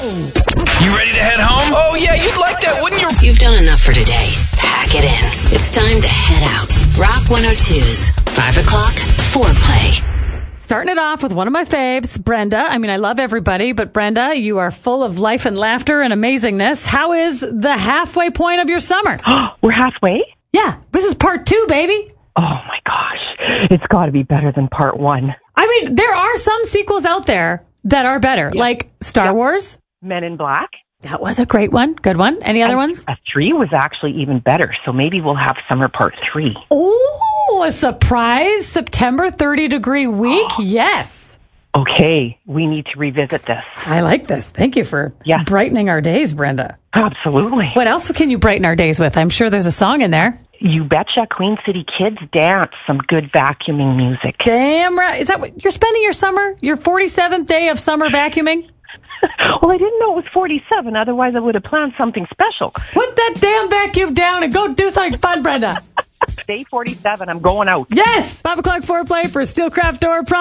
You ready to head home? Oh, yeah, you'd like that, wouldn't you? You've done enough for today. Pack it in. It's time to head out. Rock 102's 5 o'clock foreplay. Starting it off with one of my faves, Brenda. I mean, I love everybody, but Brenda, you are full of life and laughter and amazingness. How is the halfway point of your summer? We're halfway? Yeah, this is part 2, baby. Oh, my gosh. It's got to be better than part 1. I mean, there are some sequels out there that are better, like Star Wars. Men in Black. That was a great one. Good one. Any other ones? 3 was actually even better, so maybe we'll have summer part 3. Oh, a surprise September 30-degree week? Yes. Okay, we need to revisit this. I like this. Thank you for brightening our days, Brenda. Absolutely. What else can you brighten our days with? I'm sure there's a song in there. You betcha. Queen City Kids Dance, some good vacuuming music. Damn right. Is that what you're spending your summer? Your 47th day of summer vacuuming? Well, I didn't know it was 47. Otherwise, I would have planned something special. Put that damn vacuum down and go do something fun, Brenda. Day 47. I'm going out. Yes. 5 o'clock foreplay for Steelcraft Door.